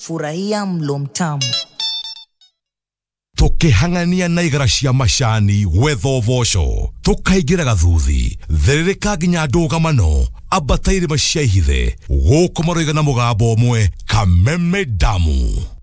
Furahia mlo mtamu. Tukihangania na igara cia macani gwetha uboco tukaigira gathuthi therereka nginya ndugamano abataire maciahithe guko maroiga na mugambo umwe Kameme Damu.